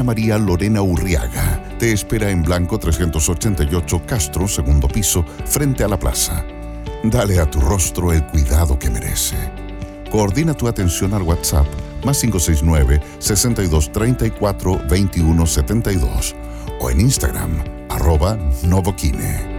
María Lorena Urriaga te espera en Blanco 388 Castro, segundo piso, frente a la plaza. Dale a tu rostro el cuidado que merece. Coordina tu atención al WhatsApp +569 6234 2172 o en Instagram @Novoquine.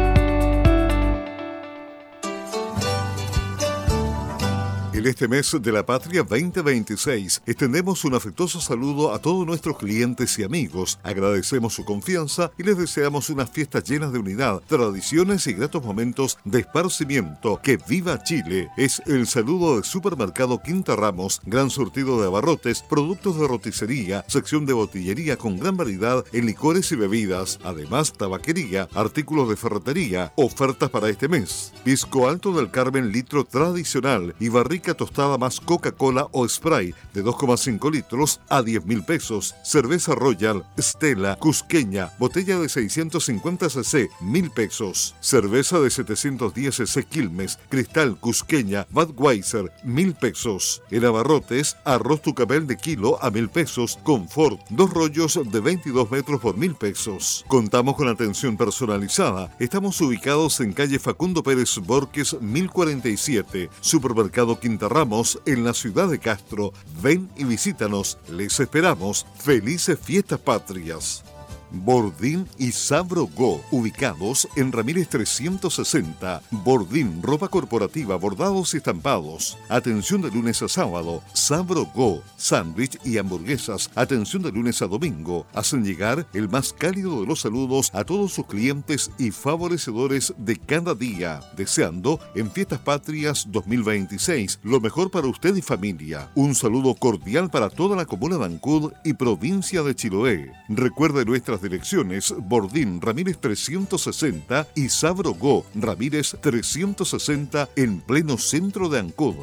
En este mes de la Patria 2026, extendemos un afectuoso saludo a todos nuestros clientes y amigos. Agradecemos su confianza y les deseamos unas fiestas llenas de unidad, tradiciones y gratos momentos de esparcimiento. ¡Que viva Chile! Es el saludo de Supermercado Quinta Ramos, gran surtido de abarrotes, productos de roticería, sección de botillería con gran variedad en licores y bebidas, además tabaquería, artículos de ferretería, ofertas para este mes. Pisco Alto del Carmen litro tradicional y barrica tostada más Coca-Cola o Spray de 2,5 litros a 10.000 pesos. Cerveza Royal, Stella, Cusqueña, botella de 650 cc, 1.000 pesos. Cerveza de 710 cc Quilmes, Cristal, Cusqueña, Budweiser, 1.000 pesos. En abarrotes, arroz Tucapel de kilo a 1.000 pesos. Confort, 2 rollos de 22 metros por 1.000 pesos. Contamos con atención personalizada. Estamos ubicados en calle Facundo Pérez Borges, 1047. Supermercado Quinta Ramos en la ciudad de Castro. Ven y visítanos. Les esperamos. Felices fiestas patrias. Bordín y Sabro Go, ubicados en Ramírez 360. Bordín, ropa corporativa, bordados y estampados. Atención de lunes a sábado. Sabro Go, sándwich y hamburguesas. Atención de lunes a domingo. Hacen llegar el más cálido de los saludos a todos sus clientes y favorecedores de cada día. Deseando en Fiestas Patrias 2026 lo mejor para usted y familia. Un saludo cordial para toda la comuna de Ancud y provincia de Chiloé. Recuerde nuestras direcciones: Bordín, Ramírez 360 y Sabro Go, Ramírez 360 en pleno centro de Ancud.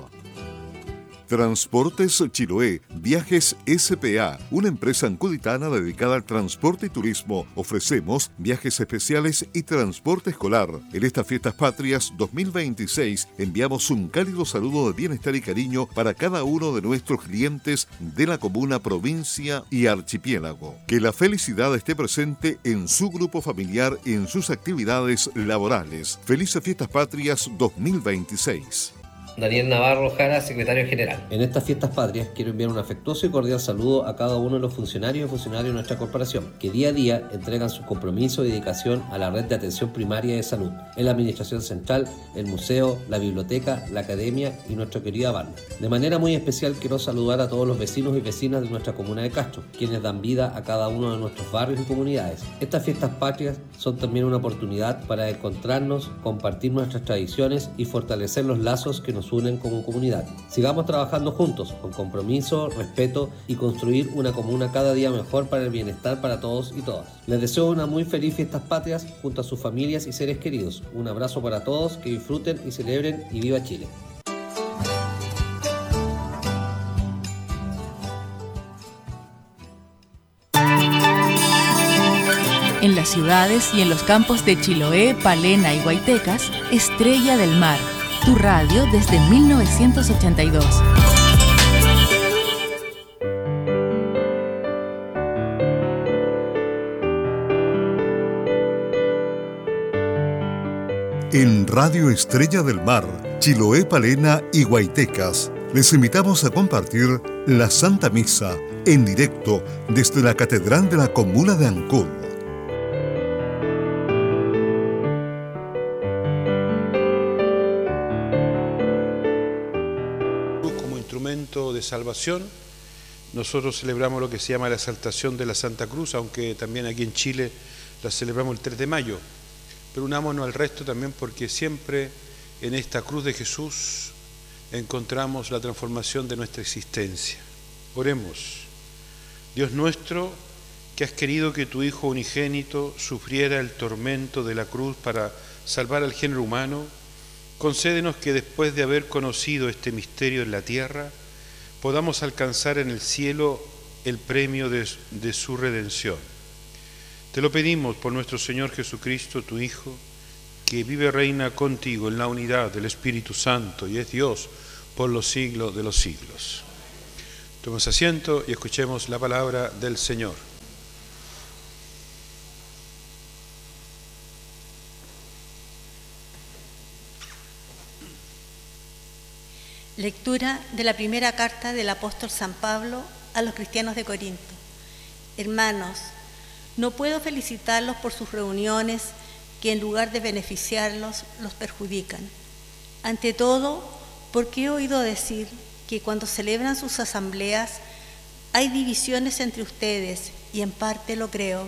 Transportes Chiloé, Viajes S.p.A., una empresa ancuditana dedicada al transporte y turismo. Ofrecemos viajes especiales y transporte escolar. En estas Fiestas Patrias 2026 enviamos un cálido saludo de bienestar y cariño para cada uno de nuestros clientes de la comuna, provincia y archipiélago. Que la felicidad esté presente en su grupo familiar y en sus actividades laborales. Felices Fiestas Patrias 2026. Daniel Navarro Jara, secretario general. En estas Fiestas Patrias quiero enviar un afectuoso y cordial saludo a cada uno de los funcionarios y funcionarios de nuestra corporación, que día a día entregan su compromiso y dedicación a la red de atención primaria de salud, en la administración central, el museo, la biblioteca, la academia y nuestra querida banda. De manera muy especial quiero saludar a todos los vecinos y vecinas de nuestra comuna de Castro, quienes dan vida a cada uno de nuestros barrios y comunidades. Estas Fiestas Patrias son también una oportunidad para encontrarnos, compartir nuestras tradiciones y fortalecer los lazos que nos unen como comunidad. Sigamos trabajando juntos, con compromiso, respeto y construir una comuna cada día mejor para el bienestar para todos y todas. Les deseo una muy feliz Fiestas Patrias junto a sus familias y seres queridos. Un abrazo para todos, que disfruten y celebren y viva Chile. En las ciudades y en los campos de Chiloé, Palena y Guaytecas, Estrella del Mar. Tu radio desde 1982. En Radio Estrella del Mar, Chiloé, Palena y Guaytecas, les invitamos a compartir la Santa Misa en directo desde la Catedral de la Comuna de Ancud. De salvación, nosotros celebramos lo que se llama la exaltación de la Santa Cruz, aunque también aquí en Chile la celebramos el 3 de mayo, pero unámonos al resto también, porque siempre en esta cruz de Jesús encontramos la transformación de nuestra existencia. Oremos. Dios nuestro, que has querido que tu Hijo unigénito sufriera el tormento de la cruz para salvar al género humano, concédenos que después de haber conocido este misterio en la tierra, podamos alcanzar en el cielo el premio de su redención. Te lo pedimos por nuestro Señor Jesucristo, tu Hijo, que vive y reina contigo en la unidad del Espíritu Santo y es Dios por los siglos de los siglos. Tomemos asiento y escuchemos la palabra del Señor. Lectura de la primera carta del apóstol San Pablo a los cristianos de Corinto. Hermanos, no puedo felicitarlos por sus reuniones que en lugar de beneficiarlos, los perjudican. Ante todo, porque he oído decir que cuando celebran sus asambleas hay divisiones entre ustedes, y en parte lo creo.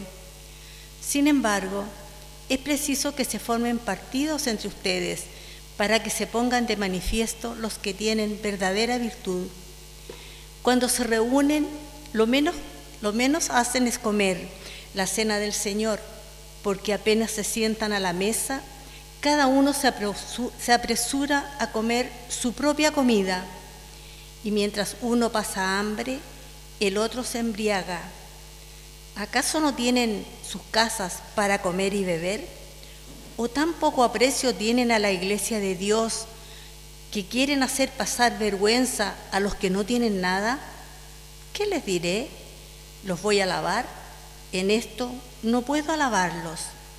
Sin embargo, es preciso que se formen partidos entre ustedes para que se pongan de manifiesto los que tienen verdadera virtud. Cuando se reúnen, lo menos hacen es comer la cena del Señor, porque apenas se sientan a la mesa, cada uno se apresura a comer su propia comida, y mientras uno pasa hambre, el otro se embriaga. ¿Acaso no tienen sus casas para comer y beber? ¿O tan poco aprecio tienen a la iglesia de Dios que quieren hacer pasar vergüenza a los que no tienen nada? ¿Qué les diré? ¿Los voy a alabar? En esto no puedo alabarlos.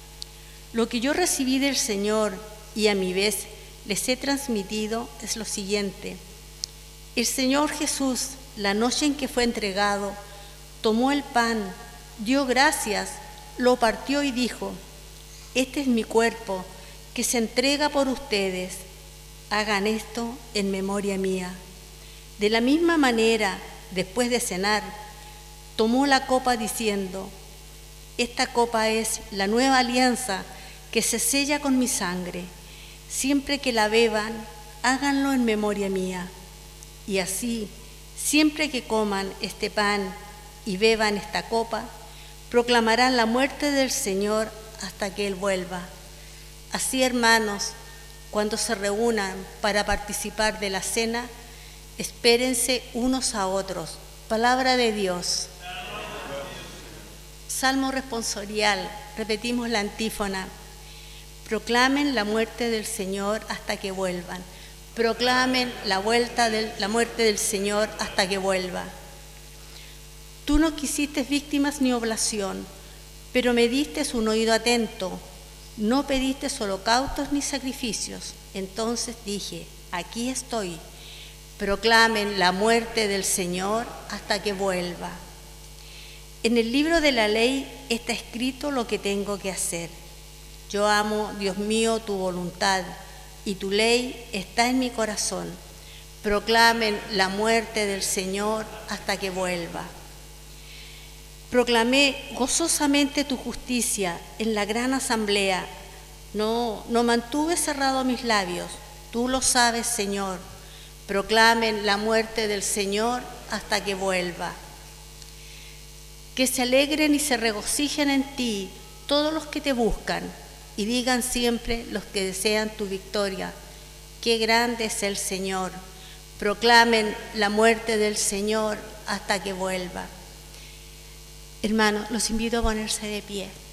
Lo que yo recibí del Señor y a mi vez les he transmitido es lo siguiente. El Señor Jesús, la noche en que fue entregado, tomó el pan, dio gracias, lo partió y dijo: este es mi cuerpo, que se entrega por ustedes. Hagan esto en memoria mía. De la misma manera, después de cenar, tomó la copa diciendo: esta copa es la nueva alianza que se sella con mi sangre. Siempre que la beban, háganlo en memoria mía. Y así, siempre que coman este pan y beban esta copa, proclamarán la muerte del Señor hasta que Él vuelva. Así, hermanos, cuando se reúnan para participar de la cena, espérense unos a otros. Palabra de Dios. Salmo responsorial. Repetimos la antífona. Proclamen la muerte del Señor hasta que vuelvan. Proclamen la muerte del Señor hasta que vuelva. Tú no quisiste víctimas ni oblación, pero me diste un oído atento. No pediste holocaustos ni sacrificios. Entonces dije: aquí estoy. Proclamen la muerte del Señor hasta que vuelva. En el libro de la ley está escrito lo que tengo que hacer. Yo amo, Dios mío, tu voluntad, y tu ley está en mi corazón. Proclamen la muerte del Señor hasta que vuelva. Proclamé gozosamente tu justicia en la gran asamblea. No mantuve cerrados mis labios. Tú lo sabes, Señor. Proclamen la muerte del Señor hasta que vuelva. Que se alegren y se regocijen en ti todos los que te buscan, y digan siempre los que desean tu victoria: qué grande es el Señor. Proclamen la muerte del Señor hasta que vuelva. Hermanos, los invito a ponerse de pie.